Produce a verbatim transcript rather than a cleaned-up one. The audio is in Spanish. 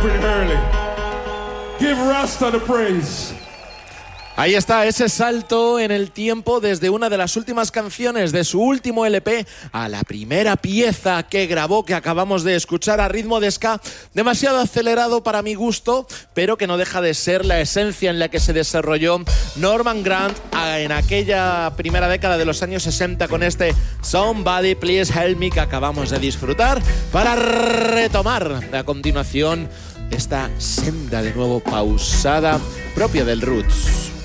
pretty early. Give Rasta the praise. Ahí está ese salto en el tiempo desde una de las últimas canciones de su último L P a la primera pieza que grabó, que acabamos de escuchar, a ritmo de ska, demasiado acelerado para mi gusto, pero que no deja de ser la esencia en la que se desarrolló Norman Grant en aquella primera década de los años sesenta con este Somebody Please Help Me que acabamos de disfrutar, para retomar a continuación esta senda de nuevo pausada propia del roots.